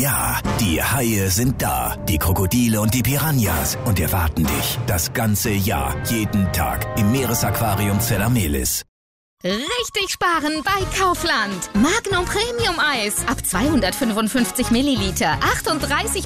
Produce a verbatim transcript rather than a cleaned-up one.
Ja, die Haie sind da, die Krokodile und die Piranhas und erwarten dich das ganze Jahr, jeden Tag im Meeresaquarium Zellamelis. Richtig sparen bei Kaufland. Magnum Premium Eis ab zweihundertfünfundfünfzig Milliliter, achtunddreißig